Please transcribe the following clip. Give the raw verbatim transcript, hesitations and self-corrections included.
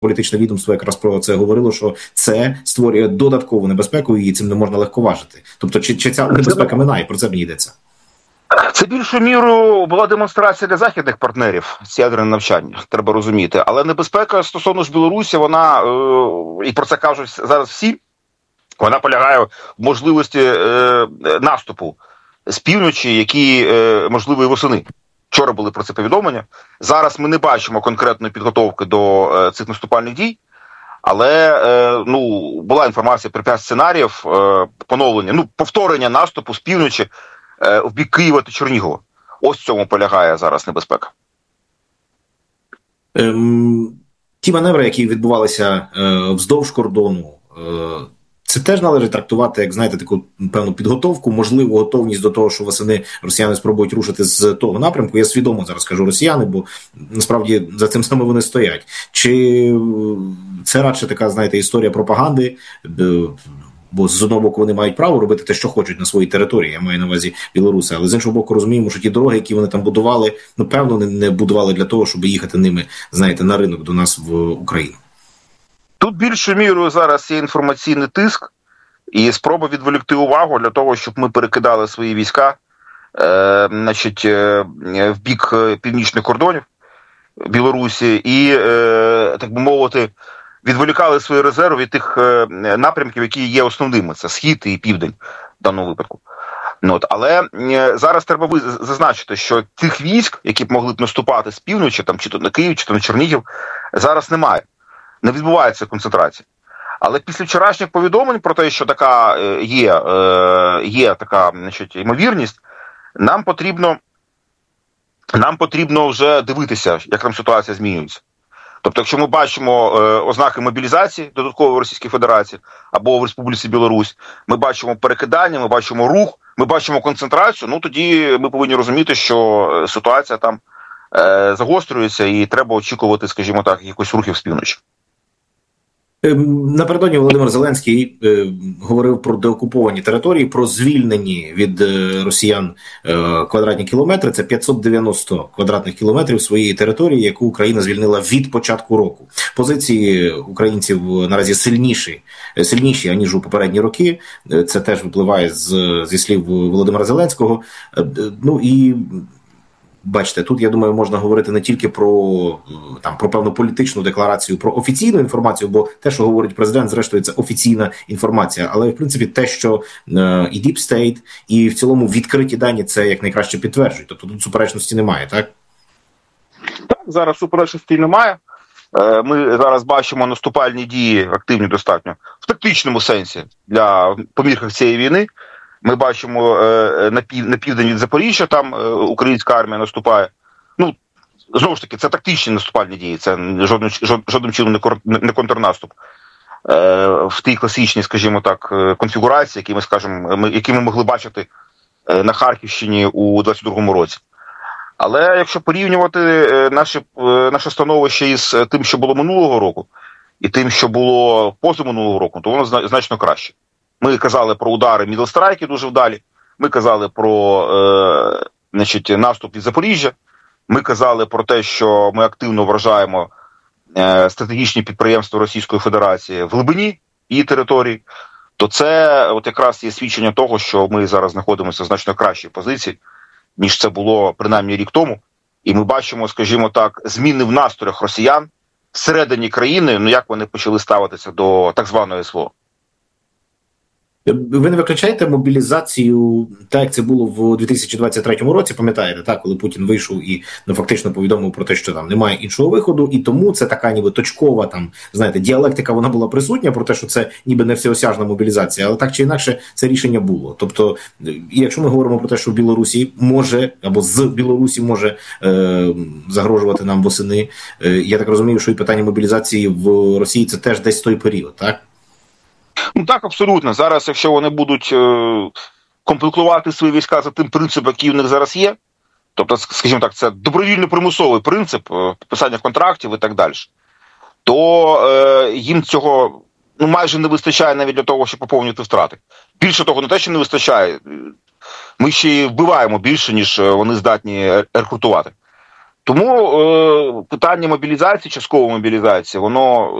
політичне відомство якраз про це говорило, що це створює додаткову небезпеку і цим не можна легковажити. Тобто, чи, чи ця небезпека минає, про це мені йдеться? Це більшою мірою була демонстрація для західних партнерів з ядерним навчанням, треба розуміти. Але небезпека стосовно ж Білорусі, вона, і про це кажуть зараз всі, вона полягає в можливості наступу з півночі, які можливі восени. Вчора були про це повідомлення. Зараз ми не бачимо конкретної підготовки до цих наступальних дій, але ну, була інформація про п'ять сценаріїв поновлення, ну, повторення наступу з півночі в бік Києва та Чернігова. Ось в цьому полягає зараз небезпека. Ем, ті маневри, які відбувалися е, вздовж кордону, е, це теж належить трактувати, як, знаєте, таку певну підготовку, можливу готовність до того, що восени росіяни спробують рушити з того напрямку. Я свідомо зараз кажу росіяни, бо насправді за цим саме вони стоять. Чи це радше така, знаєте, історія пропаганди, бо з одного боку вони мають право робити те, що хочуть на своїй території, я маю на увазі білоруси, але з іншого боку розуміємо, що ті дороги, які вони там будували, ну, певно, не будували для того, щоб їхати ними, знаєте, на ринок до нас в Україну. Тут більшою мірою зараз є інформаційний тиск і спроба відволікти увагу для того, щоб ми перекидали свої війська е, значить, е, в бік північних кордонів Білорусі і, е, так би мовити, відволікали свої резерви від тих е, напрямків, які є основними. Це Схід і Південь в даному випадку. Ну, от, але е, зараз треба зазначити, що тих військ, які б могли б наступати з півночі, там, чи то на Київ, чи то на Чернігів, зараз немає. Не відбувається концентрація. Але після вчорашніх повідомлень про те, що така є, є така, значить, ймовірність, нам потрібно, нам потрібно вже дивитися, як там ситуація змінюється. Тобто, якщо ми бачимо ознаки мобілізації додаткової в Російській Федерації або в Республіці Білорусь, ми бачимо перекидання, ми бачимо рух, ми бачимо концентрацію, ну тоді ми повинні розуміти, що ситуація там загострюється і треба очікувати, скажімо так, якихось рухів з півночі. Напередодні Володимир Зеленський е, говорив про деокуповані території, про звільнені від е, росіян е, квадратні кілометри. Це п'ятсот дев'яносто квадратних кілометрів своєї території, яку Україна звільнила від початку року. Позиції українців наразі сильніші, сильніші аніж у попередні роки. Це теж випливає з, зі слів Володимира Зеленського. Е, ну і... Бачите, тут, я думаю, можна говорити не тільки про, там, про певну політичну декларацію, про офіційну інформацію, бо те, що говорить президент, зрештою, це офіційна інформація. Але, в принципі, те, що е, і Deep State, і в цілому відкриті дані це як найкраще підтверджують. Тобто тут суперечності немає, так? Так, зараз суперечності немає. Е, ми зараз бачимо наступальні дії, активні достатньо, в тактичному сенсі для помірках цієї війни. Ми бачимо е, на, пів, на південь від Запоріжжя, там е, українська армія наступає. Ну, знову ж таки, це тактичні наступальні дії, це жодним, жодним чином не, кор, не контрнаступ. Е, в тій класичній, скажімо так, конфігурації, які ми, скажімо, ми, які ми могли бачити е, на Харківщині у двадцять другому році. Але якщо порівнювати е, наше, е, наше становище із тим, що було минулого року, і тим, що було позаминулого року, то воно значно краще. Ми казали про удари мідлстрайки дуже вдалі, ми казали про е, значить, наступ із Запоріжжя, ми казали про те, що ми активно вражаємо е, стратегічні підприємства Російської Федерації в глибині її території, то це от якраз є свідчення того, що ми зараз знаходимося в значно кращій позиції, ніж це було принаймні рік тому. І ми бачимо, скажімо так, зміни в настроях росіян всередині країни, ну як вони почали ставитися до так званої СВО. Ви не виключаєте мобілізацію, так як це було в дві тисячі двадцять третьому році, пам'ятаєте, так, коли Путін вийшов і ну, фактично повідомив про те, що там немає іншого виходу, і тому це така ніби точкова, там, знаєте, діалектика, вона була присутня про те, що це ніби не всеосяжна мобілізація, але так чи інакше це рішення було. Тобто, якщо ми говоримо про те, що в Білорусі може, або з Білорусі може е, загрожувати нам восени, е, я так розумію, що і питання мобілізації в Росії це теж десь той період, так? Ну так, абсолютно. Зараз, якщо вони будуть е, комплектувати свої війська за тим принципом, який в них зараз є, тобто, скажімо так, це добровільно-примусовий принцип е, підписання контрактів і так далі, то е, їм цього ну, майже не вистачає навіть для того, щоб поповнювати втрати. Більше того, не те, що не вистачає, ми ще й вбиваємо більше, ніж вони здатні рекрутувати. Тому е, питання мобілізації, часткової мобілізації, воно